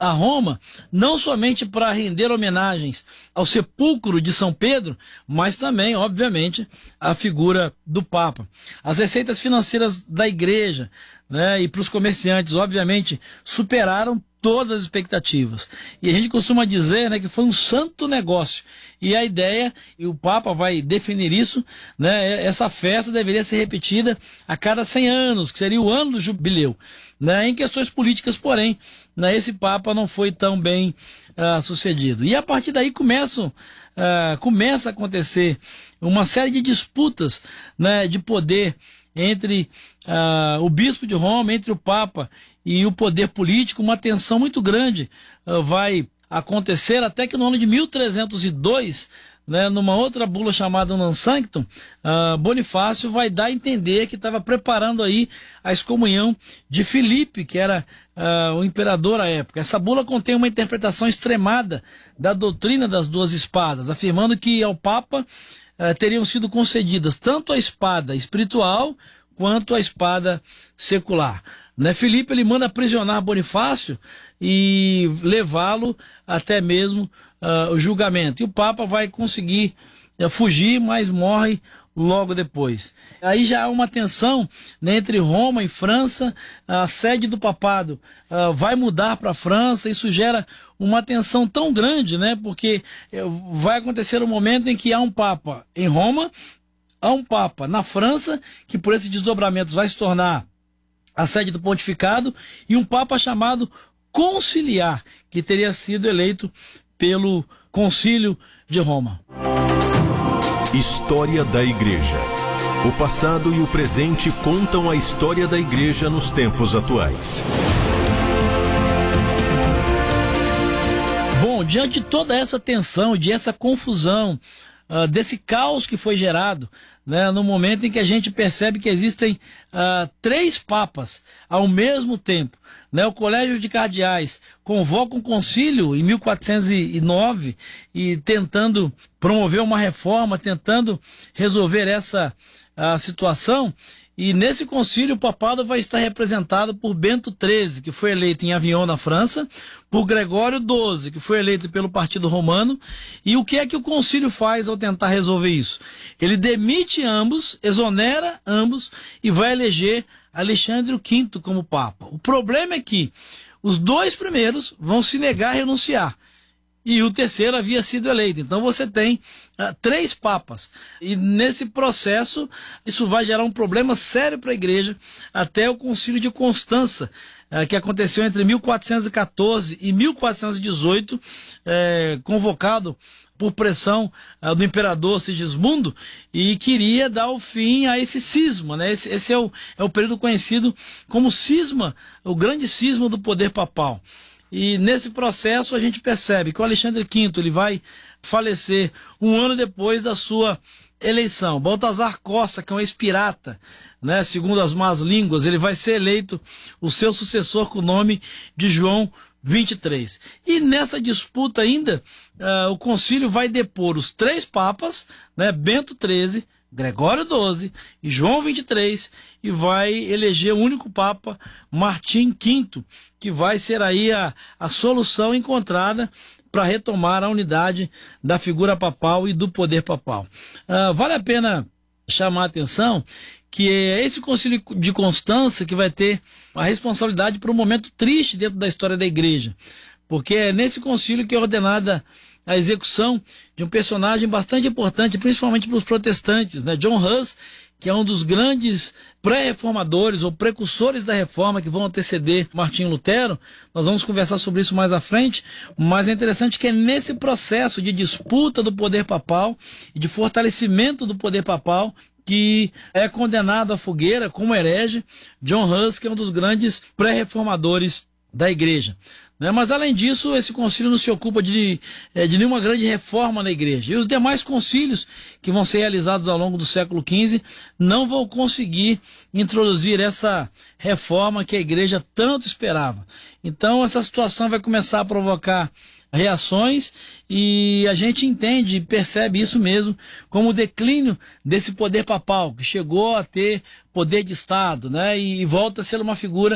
a Roma, não somente para render homenagens ao sepulcro de São Pedro, mas também, obviamente, à figura do Papa. As receitas financeiras da igreja, né, e para os comerciantes, obviamente, superaram todas as expectativas. E a gente costuma dizer, né, que foi um santo negócio. E a ideia, e o Papa vai definir isso, né, essa festa deveria ser repetida a cada 100 anos, que seria o ano do jubileu. Né, em questões políticas, porém, né, esse Papa não foi tão bem sucedido. E a partir daí começa a acontecer uma série de disputas, né, de poder entre o bispo de Roma, entre o Papa e o poder político. Uma tensão muito grande vai acontecer até que no ano de 1302, né, numa outra bula chamada Non Sanctum, Bonifácio vai dar a entender que estava preparando aí a excomunhão de Filipe, que era o imperador à época. Essa bula contém uma interpretação extremada da doutrina das duas espadas, afirmando que ao Papa teriam sido concedidas tanto a espada espiritual quanto a espada secular. Né? Filipe ele manda aprisionar Bonifácio e levá-lo até mesmo o julgamento. E o Papa vai conseguir fugir, mas morre logo depois. Aí já há uma tensão, né, entre Roma e França. A sede do papado vai mudar para a França. Isso gera uma tensão tão grande, né, porque vai acontecer um momento em que há um Papa em Roma, há um Papa na França, que por esses desdobramentos vai se tornar a sede do pontificado, e um Papa chamado Conciliar, que teria sido eleito pelo Concílio de Roma. História da Igreja. O passado e o presente contam a história da Igreja nos tempos atuais. Bom, diante de toda essa tensão, de essa confusão, desse caos que foi gerado, né, no momento em que a gente percebe que existem 3 papas ao mesmo tempo, né, o Colégio de Cardeais convoca um concílio em 1409 e tentando promover uma reforma, tentando resolver essa situação. E nesse concílio o papado vai estar representado por Bento XIII, que foi eleito em Avignon, na França, por Gregório XII, que foi eleito pelo Partido Romano. E o que é que o concílio faz ao tentar resolver isso? Ele demite ambos, exonera ambos e vai eleger Alexandre V como Papa. O problema é que os 2 primeiros vão se negar a renunciar. E o terceiro havia sido eleito. Então você tem 3 papas. E nesse processo, isso vai gerar um problema sério para a igreja, até o Concílio de Constança, que aconteceu entre 1414 e 1418, convocado por pressão do imperador Sigismundo, e queria dar o fim a esse cisma, né? Esse é o período conhecido como cisma, o grande cisma do poder papal. E nesse processo a gente percebe que o Alexandre V ele vai falecer um ano depois da sua eleição. Baltazar Cossa, que é um ex-pirata, né, segundo as más línguas, ele vai ser eleito o seu sucessor com o nome de João XXIII. E nessa disputa ainda, o concílio vai depor os 3 papas, né, Bento XIII, Gregório XII e João XXIII, e vai eleger o único Papa, Martim V, que vai ser aí a solução encontrada para retomar a unidade da figura papal e do poder papal. Vale a pena chamar a atenção que é esse concílio de Constança que vai ter a responsabilidade por um momento triste dentro da história da igreja, porque é nesse concílio que é ordenada a execução de um personagem bastante importante, principalmente para os protestantes, né? John Hus, que é um dos grandes pré-reformadores ou precursores da reforma que vão anteceder Martinho Lutero. Nós vamos conversar sobre isso mais à frente, mas é interessante que é nesse processo de disputa do poder papal e de fortalecimento do poder papal que é condenado à fogueira como herege John Hus, que é um dos grandes pré-reformadores da igreja. Mas além disso, esse concílio não se ocupa de nenhuma grande reforma na igreja. E os demais concílios que vão ser realizados ao longo do século XV não vão conseguir introduzir essa reforma que a igreja tanto esperava. Então essa situação vai começar a provocar reações, e a gente entende e percebe isso mesmo como o declínio desse poder papal, que chegou a ter poder de Estado, né, e volta a ser uma figura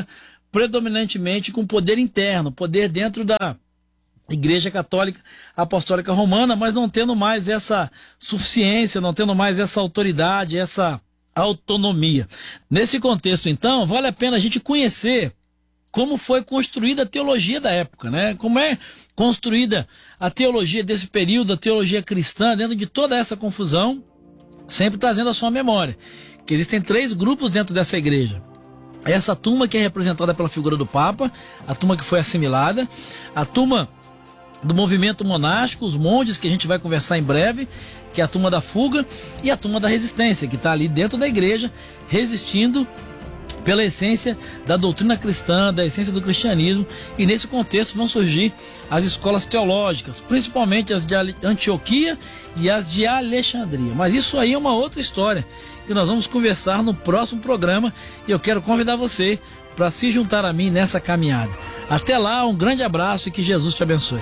predominantemente com poder interno, poder dentro da Igreja Católica Apostólica Romana, mas não tendo mais essa suficiência, não tendo mais essa autoridade, essa autonomia. Nesse contexto, então, vale a pena a gente conhecer como foi construída a teologia da época, né? Como é construída a teologia desse período, a teologia cristã, dentro de toda essa confusão, sempre trazendo a sua memória, que existem 3 grupos dentro dessa igreja. Essa turma que é representada pela figura do Papa, a turma que foi assimilada, a turma do movimento monástico, os monges, que a gente vai conversar em breve, que é a turma da fuga, e a turma da resistência, que está ali dentro da igreja, resistindo pela essência da doutrina cristã, da essência do cristianismo, e nesse contexto vão surgir as escolas teológicas, principalmente as de Antioquia e as de Alexandria. Mas isso aí é uma outra história, que nós vamos conversar no próximo programa, e eu quero convidar você para se juntar a mim nessa caminhada. Até lá, um grande abraço e que Jesus te abençoe.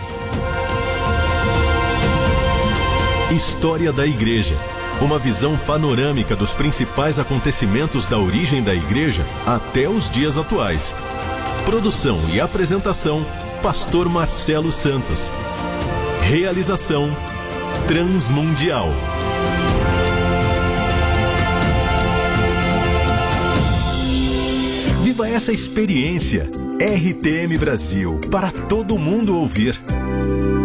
História da Igreja. Uma visão panorâmica dos principais acontecimentos da origem da Igreja até os dias atuais. Produção e apresentação, Pastor Marcelo Santos. Realização, Transmundial. Viva essa experiência. RTM Brasil, para todo mundo ouvir.